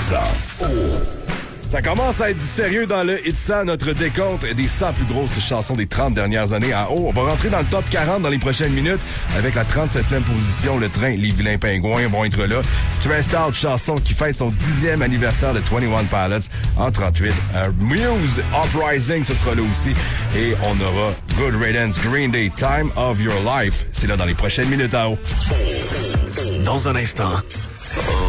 Itza. Ça commence à être du sérieux dans le Itza, notre décompte des 100 plus grosses chansons des 30 dernières années à haut. On va rentrer dans le top 40 dans les prochaines minutes avec la 37e position. Le train, les vilains pingouins vont être là. Stressed Out, chanson qui fête son 10e anniversaire de 21 Pilots en 38. Muse, Uprising, ce sera là aussi. Et on aura Good Riddance, Green Day, Time of Your Life. C'est là dans les prochaines minutes à haut. Dans un instant...